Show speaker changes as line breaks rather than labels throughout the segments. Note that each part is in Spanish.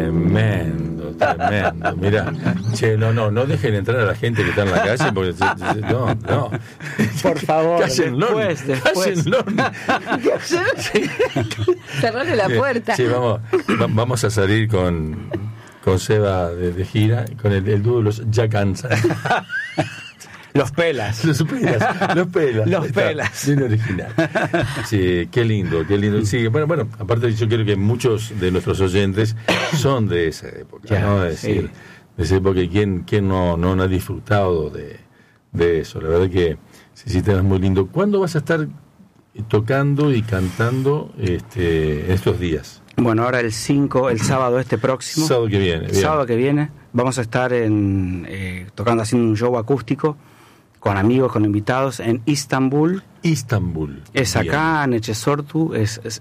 Tremendo. Mirá, che, no dejen entrar a la gente que está en la calle porque no.
Por favor,
Cállenlo.
después.
Cerrale la puerta.
Sí, vamos a salir con Seba de gira, con el dúo de los Ya Cansa.
Los pelas.
Los pelas. Bien original. Sí, qué lindo. Sí, bueno, aparte yo creo que muchos de nuestros oyentes son de esa época,
Ya,
¿no? Es decir, de esa época, ¿quién no ha disfrutado de eso? La verdad que sí, temas muy lindo. ¿Cuándo vas a estar tocando y cantando en estos días?
Bueno, ahora el sábado próximo.
Sábado que viene. Bien.
Sábado que viene vamos a estar tocando, haciendo un show acústico con amigos, con invitados en Istambul. Es acá en Echesortu, es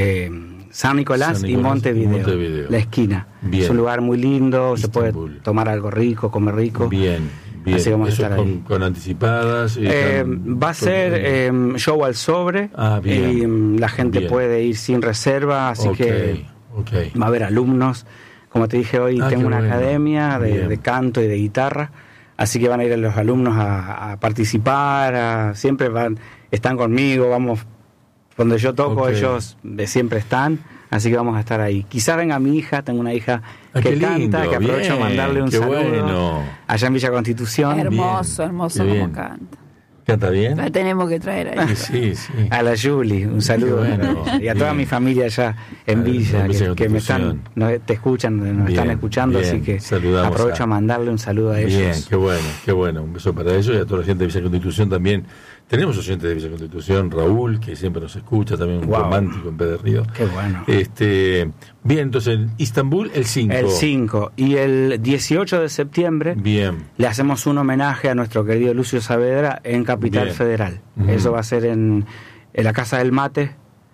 San Nicolás y Montevideo, la esquina.
Bien.
Es un lugar muy lindo,
Istambul.
se puede tomar algo rico, comer rico.
Bien.
Así que vamos a estar ahí.
Con anticipadas.
Va a ser show al sobre.
Bien.
Y la gente puede ir sin reserva, así que va a haber alumnos. Como te dije hoy, tengo una academia de canto y de guitarra, así que van a ir los alumnos a participar, siempre están conmigo, vamos, donde yo toco ellos siempre están, así que vamos a estar ahí. Quizás venga mi hija, tengo una hija que canta, lindo, que aprovecho a mandarle un saludo. Bueno. Allá en Villa Constitución.
Hermoso como canta.
¿Canta bien?
La tenemos que traer ahí.
Sí.
A la Julie, un saludo. Y a toda mi familia allá en Villa, que me están, te escuchan, nos están escuchando, así que aprovecho a mandarle un saludo a ellos.
Bien, qué bueno. Un beso para ellos y a toda la gente de Villa Constitución también. Tenemos oyentes de Villa Constitución, Raúl, que siempre nos escucha, también un romántico en Pedernio.
Qué bueno.
Bien, entonces en Istambul el 5.
El 5. Y el 18 de septiembre le hacemos un homenaje a nuestro querido Lucio Saavedra en Capital Federal. Eso va a ser en la Casa del Mate,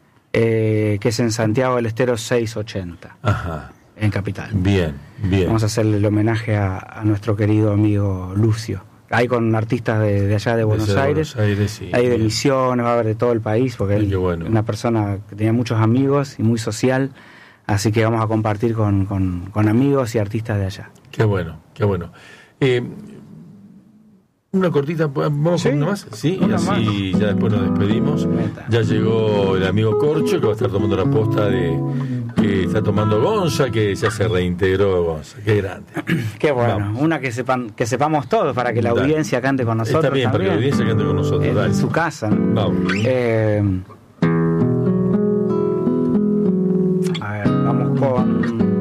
que es en Santiago del Estero 680.
Ajá.
En Capital.
Bien.
Vamos a hacerle el homenaje a nuestro querido amigo Lucio. Hay con artistas de allá de Buenos Aires,
sí,
hay de Misiones, va a haber de todo el país, porque él es una persona que tenía muchos amigos y muy social, así que vamos a compartir con amigos y artistas de allá.
Qué bueno. Una cortita, ¿vamos con una más? Sí, y así más. Ya después nos despedimos. Ya llegó el amigo Corcho, que va a estar tomando la posta que está tomando Gonza, que ya se reintegró Gonza. Qué grande.
Qué bueno. Vamos. Una que sepamos todos, para que la audiencia cante con nosotros.
Está bien,
también.
para que la audiencia cante con nosotros.
En su casa.
Vamos.
A ver, vamos con